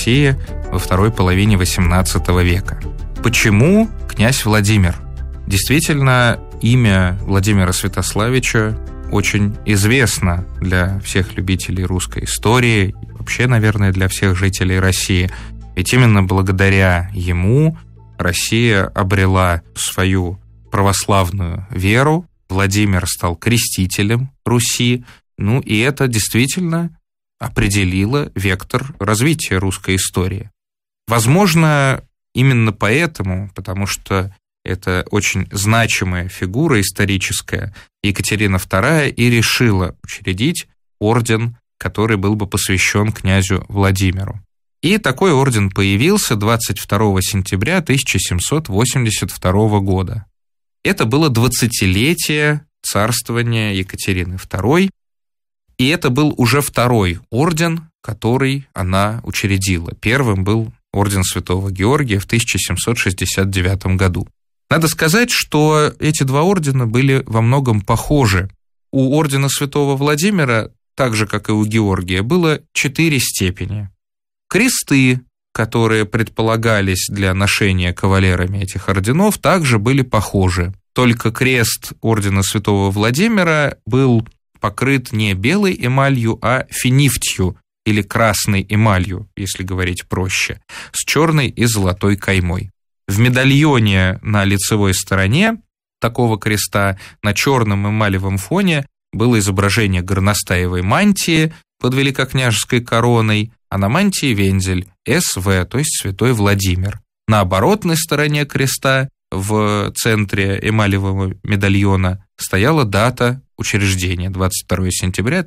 России во второй половине XVIII века. Почему князь Владимир? Действительно, имя Владимира Святославича очень известно для всех любителей русской истории и вообще, наверное, для всех жителей России. Ведь именно благодаря ему Россия обрела свою православную веру, Владимир стал крестителем Руси, и это действительно определило вектор развития русской истории. Возможно, именно поэтому, потому что это очень значимая фигура историческая, Екатерина II и решила учредить орден, который был бы посвящен князю Владимиру. И такой орден появился 22 сентября 1782 года. Это было 20-летие царствования Екатерины II, и это был уже второй орден, который она учредила. Первым был орден Святого Георгия в 1769 году. Надо сказать, что эти два ордена были во многом похожи. У ордена Святого Владимира, так же, как и у Георгия, было 4 степени. Кресты, которые предполагались для ношения кавалерами этих орденов, также были похожи. Только крест ордена Святого Владимира был покрыт не белой эмалью, а финифтью или красной эмалью, если говорить проще, с черной и золотой каймой. В медальоне на лицевой стороне такого креста на черном эмалевом фоне было изображение горностаевой мантии под великокняжеской короной, а на мантии вензель СВ, то есть Святой Владимир. На оборотной стороне креста в центре эмалевого медальона стояла дата учреждения, 22 сентября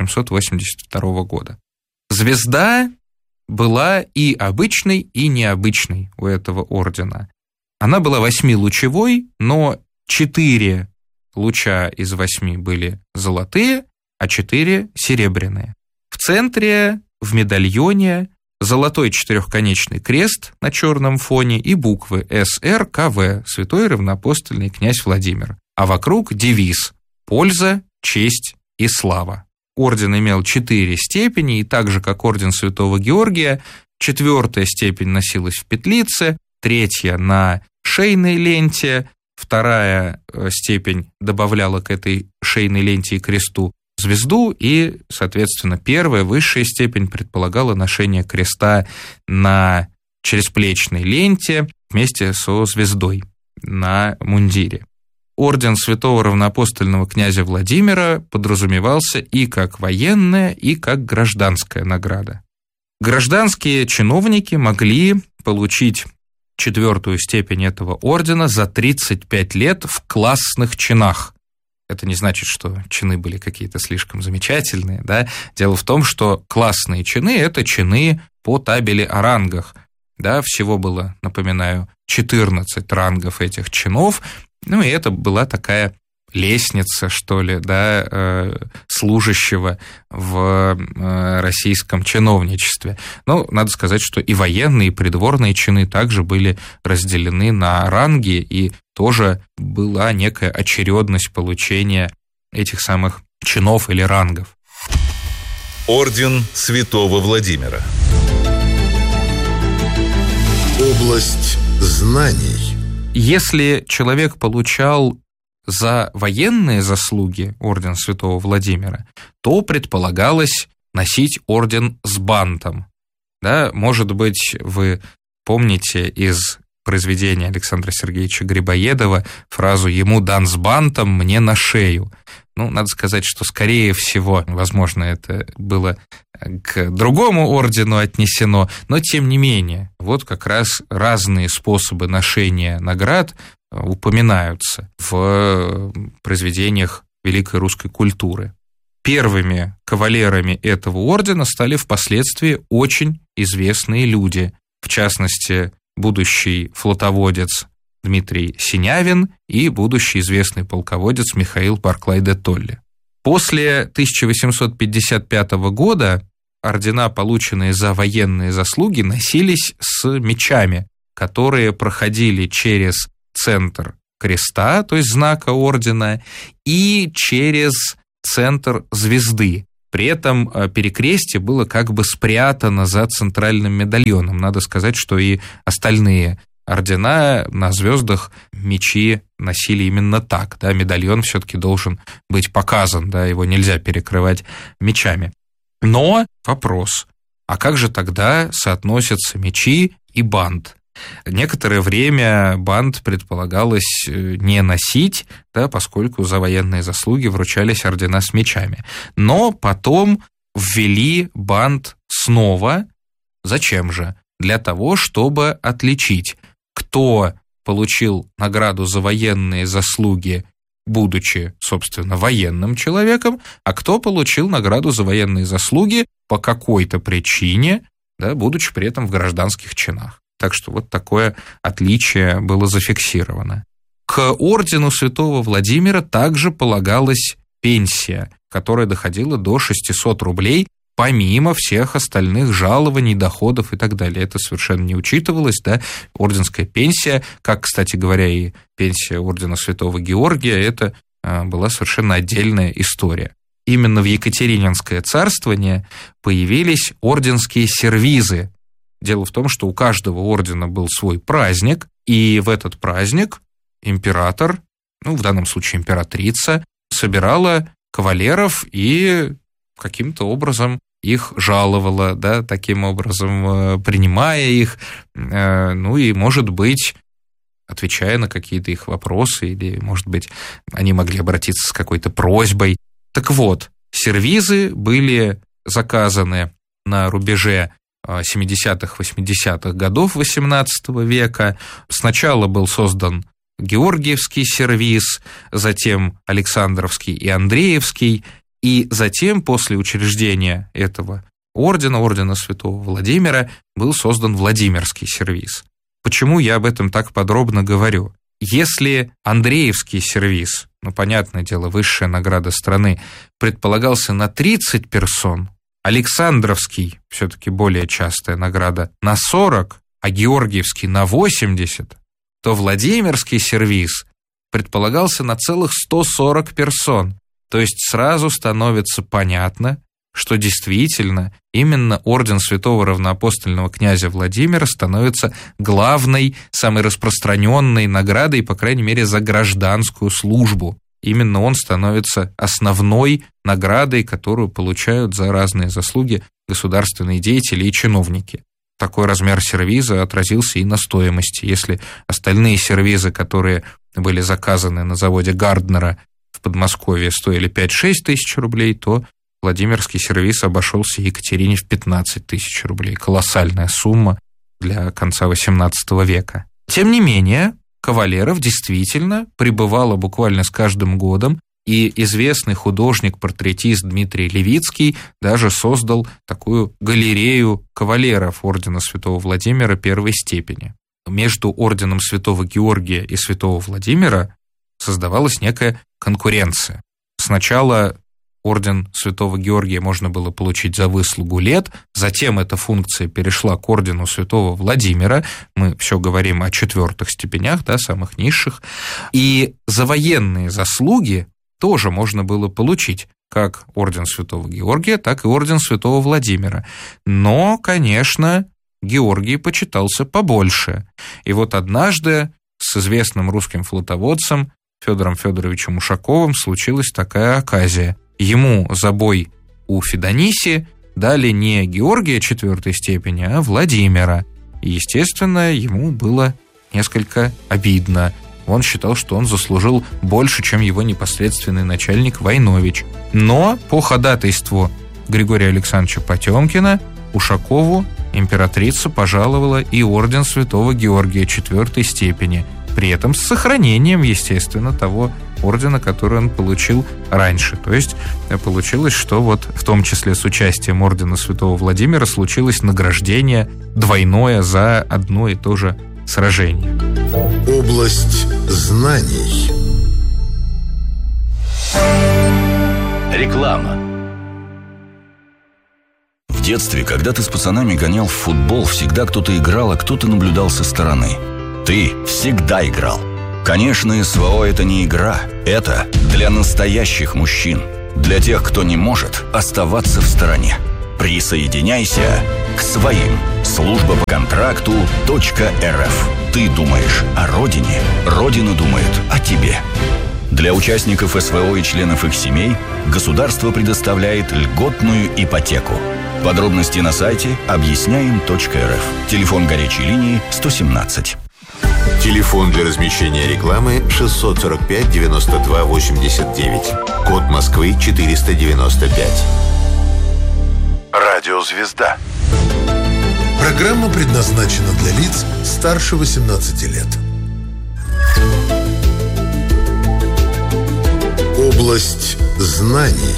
1782 года. Звезда была и обычной, и необычной у этого ордена. Она была 8-лучевой, но 4 луча из 8 были золотые, а 4 серебряные. В центре, в медальоне, золотой четырехконечный крест на черном фоне и буквы СРКВ, Святой Равноапостольный князь Владимир. А вокруг девиз «Польза, честь и слава». Орден имел 4 степени, и так же, как орден Святого Георгия, 4-я степень носилась в петлице, 3-я на шейной ленте, 2-я степень добавляла к этой шейной ленте и кресту звезду, и, соответственно, 1-я, высшая степень, предполагала ношение креста на чересплечной ленте вместе со звездой на мундире. Орден Святого Равноапостольного князя Владимира подразумевался и как военная, и как гражданская награда. Гражданские чиновники могли получить 4-ю степень этого ордена за 35 лет в классных чинах. Это не значит, что чины были какие-то слишком замечательные, да? Дело в том, что классные чины – это чины по табели о рангах. Да? Всего было, напоминаю, 14 рангов этих чинов, и это была такая лестница, что ли, да, служащего в российском чиновничестве. Но надо сказать, что и военные, и придворные чины также были разделены на ранги, и тоже была некая очередность получения этих самых чинов или рангов. Орден Святого Владимира. Область знаний. Если человек получал за военные заслуги орден Святого Владимира, то предполагалось носить орден с бантом. Да, может быть, вы помните из произведения Александра Сергеевича Грибоедова фразу «ему дан с бантом, мне на шею». Надо сказать, что, скорее всего, возможно, это было к другому ордену отнесено, но тем не менее, вот как раз разные способы ношения наград упоминаются в произведениях великой русской культуры. Первыми кавалерами этого ордена стали впоследствии очень известные люди, в частности, будущий флотоводец Дмитрий Синявин и будущий известный полководец Михаил Барклай де Толли. После 1855 года ордена, полученные за военные заслуги, носились с мечами, которые проходили через центр креста, то есть знака ордена, и через центр звезды. При этом перекрестие было как бы спрятано за центральным медальоном. Надо сказать, что и остальные ордена на звездах мечи носили именно так. Да? Медальон все-таки должен быть показан, да? Его нельзя перекрывать мечами. Но вопрос, а как же тогда соотносятся мечи и бант? Некоторое время бант предполагалось не носить, да, поскольку за военные заслуги вручались ордена с мечами. Но потом ввели бант снова. Зачем же? Для того, чтобы отличить, кто получил награду за военные заслуги, будучи, собственно, военным человеком, а кто получил награду за военные заслуги по какой-то причине, да, будучи при этом в гражданских чинах. Так что вот такое отличие было зафиксировано. К ордену святого Владимира также полагалась пенсия, которая доходила до 600 рублей, помимо всех остальных жалований, доходов и так далее. Это совершенно не учитывалось, да, орденская пенсия, как, кстати говоря, и пенсия ордена святого Георгия, это была совершенно отдельная история. Именно в Екатерининское царствование появились орденские сервизы. Дело в том, что у каждого ордена был свой праздник, и в этот праздник император, в данном случае императрица, собирала кавалеров и каким-то образом их жаловала, да, таким образом принимая их, и, может быть, отвечая на какие-то их вопросы, или, может быть, они могли обратиться с какой-то просьбой. Так вот, сервизы были заказаны на рубеже 70-х, 80-х годов XVIII века. Сначала был создан Георгиевский сервиз, затем Александровский и Андреевский, и затем, после учреждения этого ордена святого Владимира, был создан Владимирский сервиз. Почему я об этом так подробно говорю? Если Андреевский сервиз, понятное дело, высшая награда страны, предполагался на 30 персон, Александровский, все-таки более частая награда, на 40, а Георгиевский на 80, то Владимирский сервиз предполагался на целых 140 персон. То есть сразу становится понятно, что действительно именно орден святого равноапостольного князя Владимира становится главной, самой распространенной наградой, по крайней мере, за гражданскую службу. Именно он становится основной наградой, которую получают за разные заслуги государственные деятели и чиновники. Такой размер сервиза отразился и на стоимости. Если остальные сервизы, которые были заказаны на заводе Гарднера в Подмосковье, стоили 5-6 тысяч рублей, то Владимирский сервиз обошелся Екатерине в 15 тысяч рублей. Колоссальная сумма для конца XVIII века. Тем не менее, кавалеров действительно прибывало буквально с каждым годом, и известный художник-портретист Дмитрий Левицкий даже создал такую галерею кавалеров ордена святого Владимира первой степени. Между орденом святого Георгия и святого Владимира создавалась некая конкуренция. Сначала орден святого Георгия можно было получить за выслугу лет, затем эта функция перешла к ордену святого Владимира, мы все говорим о 4-х степенях, да, самых низших, и за военные заслуги тоже можно было получить как орден святого Георгия, так и орден святого Владимира. Но, конечно, Георгий почитался побольше. И вот однажды с известным русским флотоводцем Федором Федоровичем Ушаковым случилась такая оказия. Ему за бой у Федониси дали не Георгия 4-й степени, а Владимира. И, естественно, ему было несколько обидно. Он считал, что он заслужил больше, чем его непосредственный начальник Войнович. Но по ходатайству Григория Александровича Потемкина Ушакову императрица пожаловала и орден святого Георгия 4-й степени, при этом с сохранением, естественно, того ордена, который он получил раньше. То есть получилось, что вот в том числе с участием ордена святого Владимира случилось награждение двойное за одно и то же сражение. Область знаний. Реклама. В детстве, когда ты с пацанами гонял в футбол, всегда кто-то играл, а кто-то наблюдал со стороны. Ты всегда играл. Конечно, СВО – это не игра. Это для настоящих мужчин. Для тех, кто не может оставаться в стороне. Присоединяйся к своим. Служба по контракту .рф. Ты думаешь о родине, родина думает о тебе. Для участников СВО и членов их семей государство предоставляет льготную ипотеку. Подробности на сайте объясняем.рф. Телефон горячей линии 117. Телефон для размещения рекламы 645 92 89. Код Москвы 495. Радиозвезда. Программа предназначена для лиц старше 18 лет. Область знаний.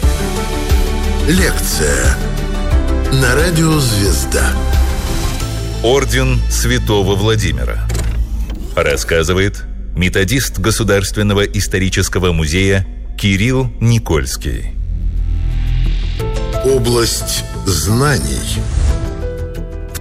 Лекция на Радиозвезда. Орден Святого Владимира. Рассказывает методист Государственного исторического музея Кирилл Никольский. Область знаний. В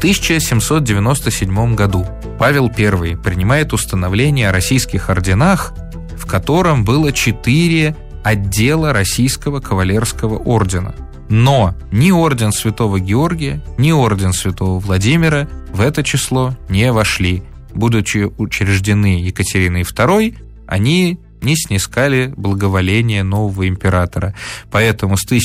1797 году Павел I принимает установление о российских орденах, в котором было 4 отдела Российского кавалерского ордена. Но ни орден Святого Георгия, ни орден Святого Владимира в это число не вошли. Будучи учреждены Екатериной II, они не снискали благоволения нового императора. Поэтому с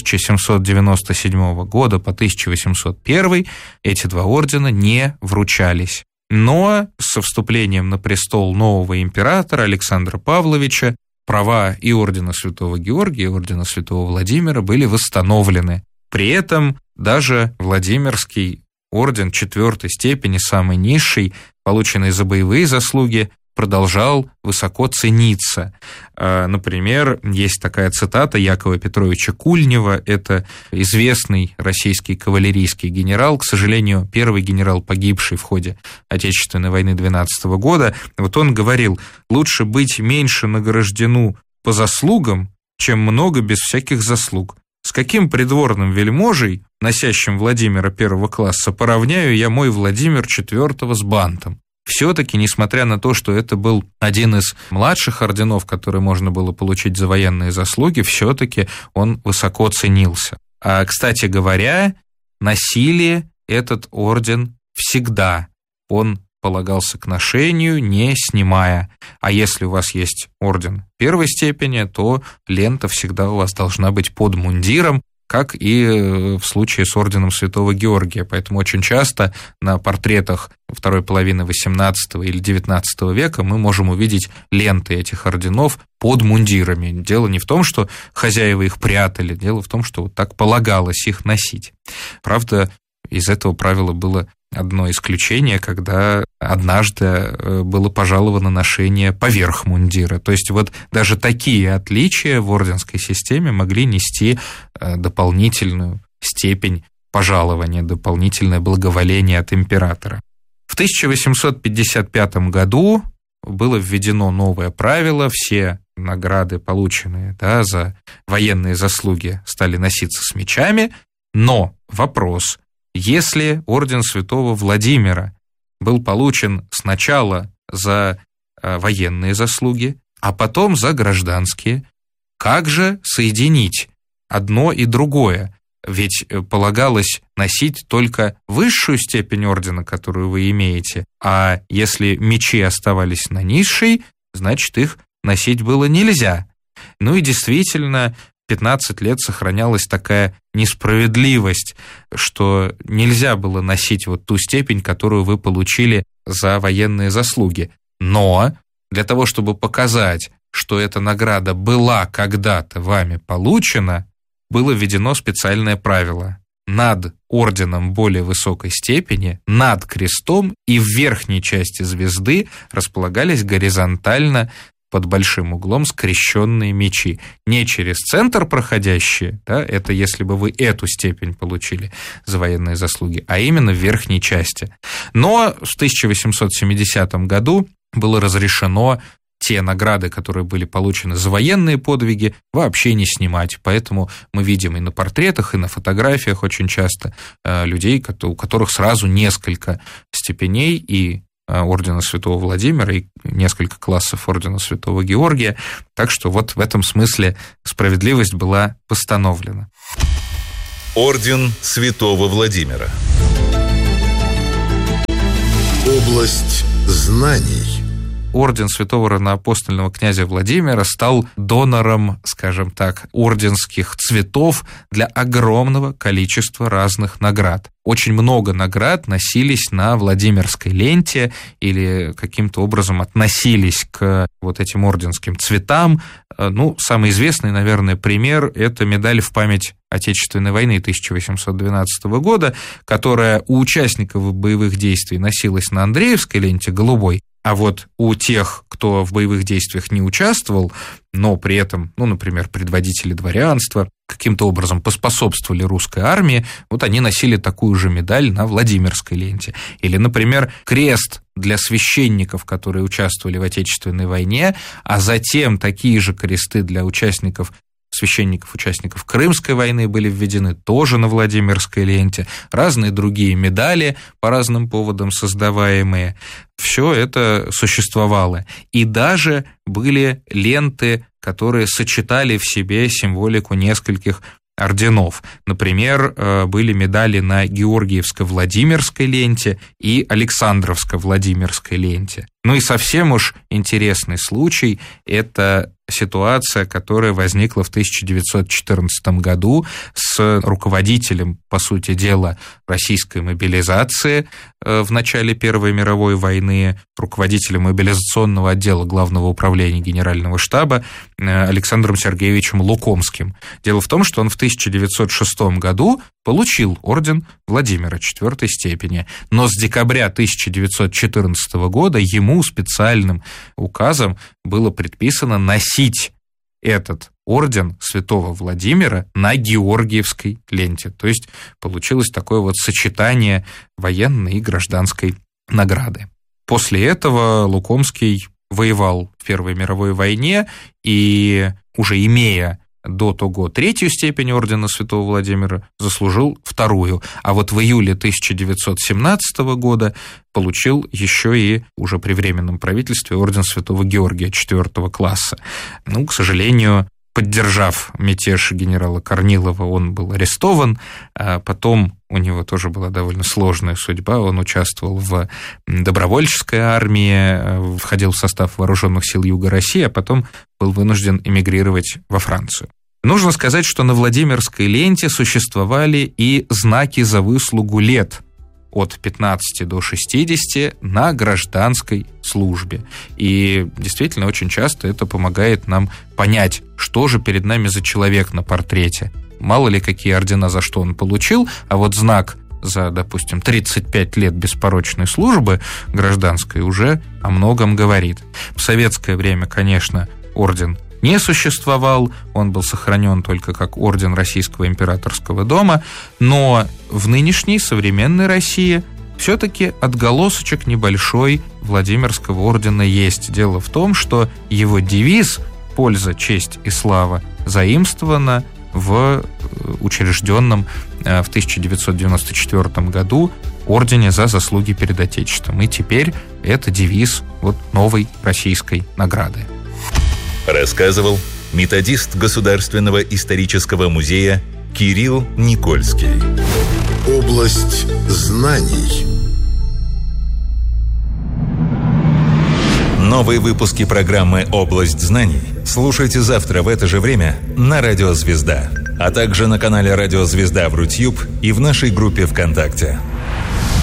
1797 года по 1801 эти 2 ордена не вручались. Но со вступлением на престол нового императора Александра Павловича права и ордена Святого Георгия, и ордена Святого Владимира были восстановлены. При этом даже Владимирский орден 4 степени, самый низший, полученный за боевые заслуги, продолжал высоко цениться. Например, есть такая цитата Якова Петровича Кульнева, это известный российский кавалерийский генерал, к сожалению, первый генерал, погибший в ходе Отечественной войны 12 года. Вот он говорил: «Лучше быть меньше награждену по заслугам, чем много без всяких заслуг. С каким придворным вельможей, носящим Владимира 1 класса, поравняю я мой Владимир 4 с бантом?» Все-таки, несмотря на то, что это был один из младших орденов, который можно было получить за военные заслуги, все-таки он высоко ценился. А, кстати говоря, носили этот орден всегда. Он полагался к ношению, не снимая. А если у вас есть орден 1 степени, то лента всегда у вас должна быть под мундиром, как и в случае с орденом Святого Георгия. Поэтому очень часто на портретах второй половины XVIII или XIX века мы можем увидеть ленты этих орденов под мундирами. Дело не в том, что хозяева их прятали, дело в том, что вот так полагалось их носить. Правда, из этого правила было одно исключение, когда однажды было пожаловано ношение поверх мундира. То есть вот даже такие отличия в орденской системе могли нести дополнительную степень пожалования, дополнительное благоволение от императора. В 1855 году было введено новое правило: все награды, полученные за военные заслуги, стали носиться с мечами, но вопрос: если орден Святого Владимира был получен сначала за военные заслуги, а потом за гражданские, как же соединить одно и другое? Ведь полагалось носить только высшую степень ордена, которую вы имеете, а если мечи оставались на низшей, значит, их носить было нельзя. Ну и действительно, 15 лет сохранялась такая несправедливость, что нельзя было носить вот ту степень, которую вы получили за военные заслуги. Но для того, чтобы показать, что эта награда была когда-то вами получена, было введено специальное правило. Над орденом более высокой степени, над крестом и в верхней части звезды располагались горизонтально под большим углом скрещенные мечи. Не через центр проходящие, это если бы вы эту степень получили за военные заслуги, а именно в верхней части. Но в 1870 году было разрешено те награды, которые были получены за военные подвиги, вообще не снимать. Поэтому мы видим и на портретах, и на фотографиях очень часто людей, у которых сразу несколько степеней, и ордена Святого Владимира и несколько классов ордена Святого Георгия. Так что вот в этом смысле справедливость была восстановлена. Орден Святого Владимира. Область знаний. Орден Святого Равноапостольного князя Владимира стал донором, скажем так, орденских цветов для огромного количества разных наград. Очень много наград носились на Владимирской ленте или каким-то образом относились к вот этим орденским цветам. Самый известный, наверное, пример – это медаль в память Отечественной войны 1812 года, которая у участников боевых действий носилась на Андреевской ленте голубой, а вот у тех, кто в боевых действиях не участвовал, но при этом, например, предводители дворянства, каким-то образом поспособствовали русской армии, вот они носили такую же медаль на Владимирской ленте. Или, например, крест для священников, которые участвовали в Отечественной войне, а затем такие же кресты для священников, участников Крымской войны были введены тоже на Владимирской ленте, разные другие медали по разным поводам создаваемые. Все это существовало. И даже были ленты, которые сочетали в себе символику нескольких орденов. Например, были медали на Георгиевско-Владимирской ленте и Александровско-Владимирской ленте. И совсем уж интересный случай – это ситуация, которая возникла в 1914 году с руководителем, по сути дела, российской мобилизации в начале Первой мировой войны, руководителем мобилизационного отдела Главного управления Генерального штаба Александром Сергеевичем Лукомским. Дело в том, что он в 1906 году получил орден Владимира 4 степени, но с декабря 1914 года ему специальным указом было предписано носить этот орден Святого Владимира на Георгиевской ленте. То есть получилось такое вот сочетание военной и гражданской награды. После этого Лукомский воевал в Первой мировой войне и, уже имея до того 3-ю степень ордена Святого Владимира, заслужил 2-ю. А вот в июле 1917 года получил еще и уже при Временном правительстве орден Святого Георгия 4-го класса. К сожалению, поддержав мятеж генерала Корнилова, он был арестован, а потом у него тоже была довольно сложная судьба. Он участвовал в добровольческой армии, входил в состав вооруженных сил Юга России, а потом был вынужден эмигрировать во Францию. Нужно сказать, что на Владимирской ленте существовали и знаки за выслугу лет от 15 до 60 на гражданской службе. И действительно очень часто это помогает нам понять, что же перед нами за человек на портрете. Мало ли какие ордена за что он получил, а вот знак за, допустим, 35 лет беспорочной службы гражданской уже о многом говорит. В советское время, конечно, орден не существовал, он был сохранен только как орден Российского императорского дома, но в нынешней современной России все-таки отголосочек небольшой Владимирского ордена есть. Дело в том, что его девиз «Польза, честь и слава» заимствована в учрежденном в 1994 году ордене за заслуги перед Отечеством. И теперь это девиз новой российской награды. Рассказывал методист Государственного исторического музея Кирилл Никольский. Область знаний. Новые выпуски программы «Область знаний» слушайте завтра в это же время на Радио Звезда, а также на канале Радио Звезда в Рутьюб и в нашей группе ВКонтакте.